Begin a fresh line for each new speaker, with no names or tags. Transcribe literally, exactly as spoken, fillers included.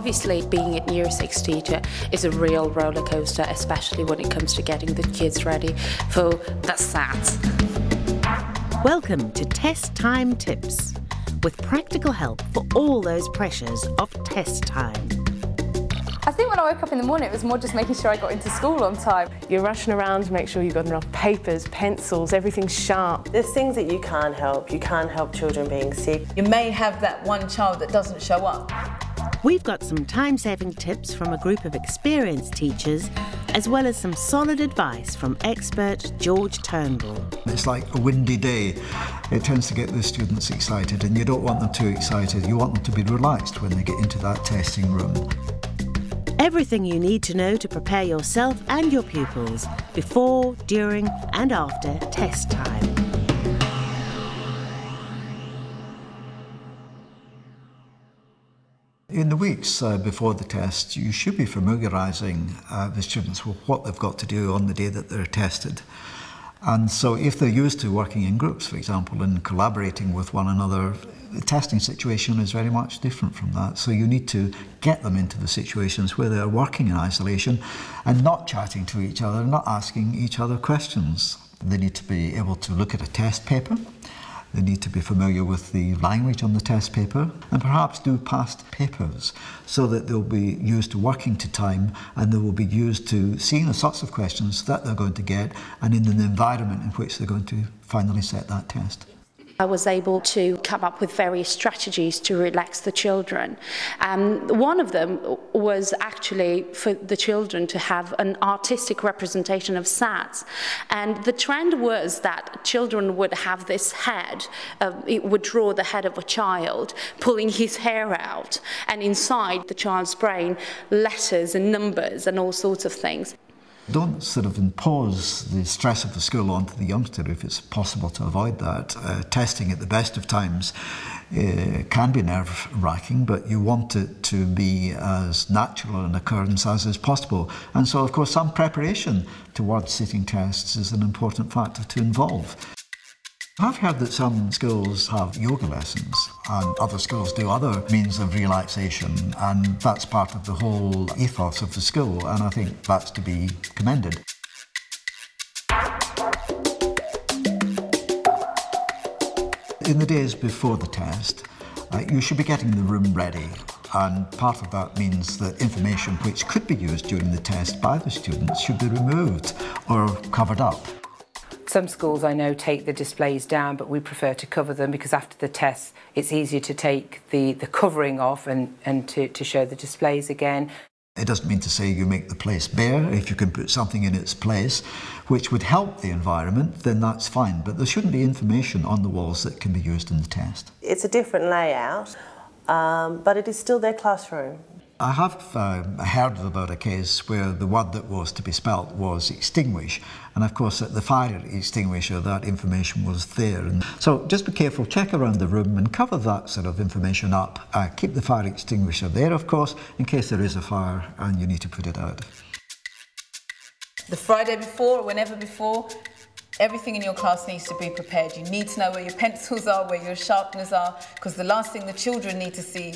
Obviously, being a Year six teacher is a real roller coaster, especially when it comes to getting the kids ready for the SATs.
Welcome to Test Time Tips, with practical help for all those pressures of test time.
I think when I woke up in the morning, it was more just making sure I got into school on time.
You're rushing around to make sure you've got enough papers, pencils, everything's sharp.
There's things that you can't help. You can't help children being sick.
You may have that one child that doesn't show up.
We've got some time-saving tips from a group of experienced teachers, as well as some solid advice from expert George Turnbull.
It's like a windy day. It tends to get the students excited, and you don't want them too excited. You want them to be relaxed when they get into that testing room.
Everything you need to know to prepare yourself and your pupils before, during and after test time.
In the weeks uh, before the test, you should be familiarising uh, the students with what they've got to do on the day that they're tested. And so if they're used to working in groups, for example, and collaborating with one another, the testing situation is very much different from that. So you need to get them into the situations where they're working in isolation and not chatting to each other, not asking each other questions. They need to be able to look at a test paper. They need to be familiar with the language on the test paper and perhaps do past papers so that they'll be used to working to time and they will be used to seeing the sorts of questions that they're going to get and in the environment in which they're going to finally set that test.
I was able to come up with various strategies to relax the children. Um, one of them was actually for the children to have an artistic representation of SATs. And the trend was that children would have this head, uh, it would draw the head of a child, pulling his hair out, and inside the child's brain, letters and numbers and all sorts of things.
Don't sort of impose the stress of the school onto the youngster if it's possible to avoid that. Uh, testing at the best of times uh, can be nerve-wracking, but you want it to be as natural an occurrence as is possible. And so, of course, some preparation towards sitting tests is an important factor to involve. I've heard that some schools have yoga lessons and other schools do other means of relaxation, and that's part of the whole ethos of the school, and I think that's to be commended. In the days before the test, uh, you should be getting the room ready, and part of that means that information which could be used during the test by the students should be removed or covered up.
Some schools I know take the displays down, but we prefer to cover them because after the test it's easier to take the, the covering off and, and to, to show the displays again.
It doesn't mean to say you make the place bare. If you can put something in its place which would help the environment, then that's fine. But there shouldn't be information on the walls that can be used in the test.
It's a different layout, um, but it is still their classroom.
I have uh, heard about a case where the word that was to be spelt was extinguish, and of course at the fire extinguisher that information was there. And so just be careful, check around the room and cover that sort of information up. Uh, keep the fire extinguisher there, of course, in case there is a fire and you need to put it out.
The Friday before, or whenever before, everything in your class needs to be prepared. You need to know where your pencils are, where your sharpeners are, because the last thing the children need to see